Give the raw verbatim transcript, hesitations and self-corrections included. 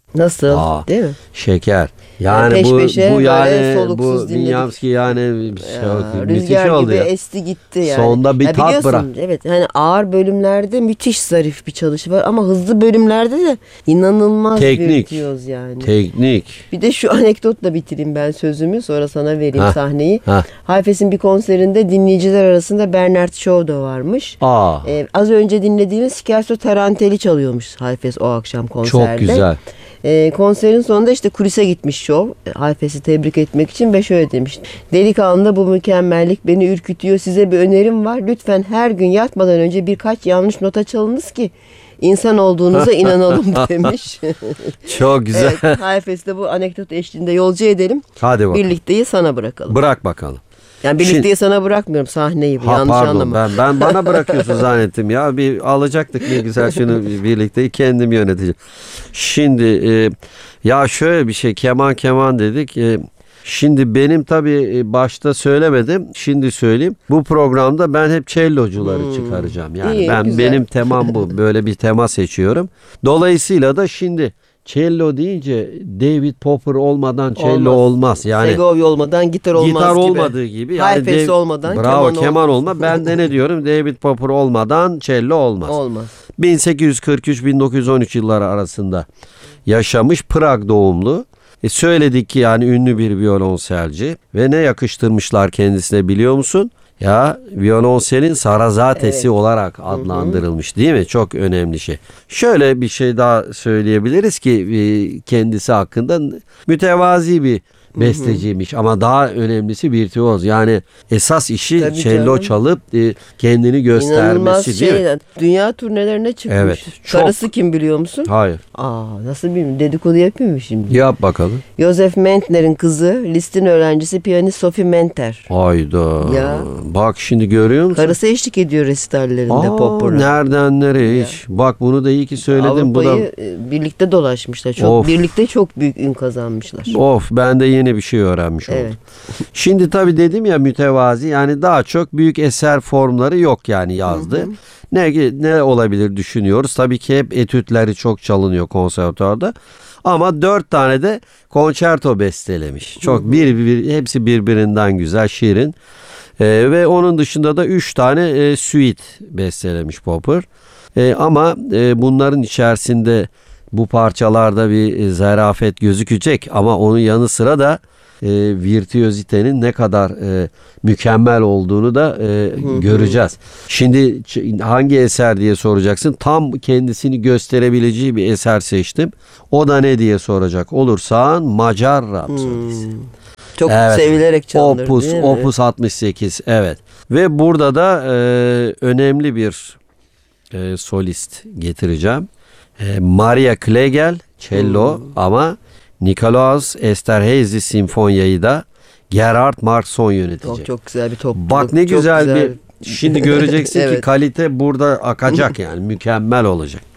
Nasıl? Aa, değil mi? şeker. Yani peş bu peşe bu yani soluksuz bu dinledik. Wieniawski yani Ya, çok müthiş rüzgar oldu gibi ya. esti gitti yani. Sonda bir Ya tat biliyorsun, bırak. evet, hani ağır bölümlerde müthiş zarif bir çalışı var ama hızlı bölümlerde de inanılmaz Teknik. virtüöz yani. Teknik. Bir de şu anekdotla bitireyim ben sözümü, sonra sana vereyim Heh, sahneyi. heh. Hayfes'in bir konserinde dinleyiciler arasında Bernard Shaw da varmış. Aa, Ee, az önce dinlediğimiz Scherzo Taranteli çalıyormuş Hayfes o akşam konserde. çok güzel. E, konserin sonunda işte kulise gitmiş Shaw, Hayfes'i tebrik etmek için ve şöyle demiş. Delikanlı, bu mükemmellik beni ürkütüyor. Size bir önerim var. Lütfen her gün yatmadan önce birkaç yanlış nota çalınız ki insan olduğunuza inanalım demiş. Çok güzel. Evet, Hayfes'te bu anekdot eşliğinde yolcu edelim. Hadi bakalım. Birlikteyi sana bırakalım. Bırak bakalım. Yani birlikteyi Şimdi- sana bırakmıyorum, sahneyi. Ha, Yanlış pardon, anlama. ben ben bana bırakıyorsun zannettim ya. Bir alacaktık ne güzel şunu birlikte kendim yöneteceğim. Şimdi e, ya şöyle bir şey, keman keman dedik. E, şimdi benim tabii e, başta söylemedim. Şimdi söyleyeyim. Bu programda ben hep cellocuları Hmm. çıkaracağım. Yani İyi, ben güzel. benim temam bu. Böyle bir tema seçiyorum. Dolayısıyla da şimdi cello deyince David Popper olmadan cello olmaz. Olmaz. Yani Segovia olmadan gitar olmaz gitar gibi. olmadığı gibi. Yani Hayfes Dav- olmadan bravo, keman, keman olmaz. olma. Ben de ne diyorum? David Popper olmadan cello olmaz. Olmaz. bin sekiz yüz kırk üç bin dokuz yüz on üç yılları arasında yaşamış, Prag doğumlu. E söyledik ki yani ünlü bir violonselci ve ne yakıştırmışlar kendisine biliyor musun? Ya violonselin Sarazatesi Evet. olarak adlandırılmış, değil mi? Çok önemli şey. Şöyle bir şey daha söyleyebiliriz ki e, kendisi hakkında mütevazi bir besteciymiş ama daha önemlisi virtüöz. Yani esas işi Tabii cello canım. çalıp e, kendini İnanılmaz göstermesi, değil mi? şey. Dünya turnelerine çıkmış. Evet, çok. Karısı kim biliyor musun? Hayır. Aa, nasıl bilmiyorum. Dedikodu yapayım mı şimdi? Yap bakalım. Joseph Mentner'in kızı, Liszt'in öğrencisi piyanist Sophie Mentner. Hayda. Ya. Bak şimdi görüyor musun? Karısı eşlik ediyor resitallerinde Aa, Popper'a. nereden nereye hiç. Bak bunu da iyi ki söyledin. Bu da Avrupa'yı e, birlikte dolaşmışlar. Çok Of. birlikte çok büyük ün kazanmışlar. of, ben de yeni bir şey öğrenmiş oldum. Evet. Şimdi tabii dedim ya mütevazi, yani daha çok büyük eser formları yok yani yazdı. Ne ne olabilir düşünüyoruz. Tabii ki hep etütleri çok çalınıyor konservatuarda. Ama dört tane de konçerto bestelemiş. Çok bir, bir hepsi birbirinden güzel, şirin. Ee, ve onun dışında da üç tane e, suite bestelemiş Popper. E, ama e, bunların içerisinde bu parçalarda bir e, zarafet gözükecek ama onun yanı sıra da e, virtüözitenin ne kadar e, mükemmel olduğunu da e, göreceğiz. Şimdi ç- hangi eser diye soracaksın. Tam kendisini gösterebileceği bir eser seçtim. O da ne diye soracak olursan, Macar Rapsodisi. Hmm. Çok Evet. sevilerek çalınır, Opus, değil mi? Opus altmış sekiz, evet. Ve burada da e, önemli bir e, solist getireceğim. E, Maria Klegel cello Hmm. ama Nikolaus Esterházy Sinfonya'yı da Gerhard Markson yönetecek. Çok çok güzel bir topluluk. Bak ne Çok güzel, bir şimdi göreceksin ki Evet. kalite burada akacak yani mükemmel olacak.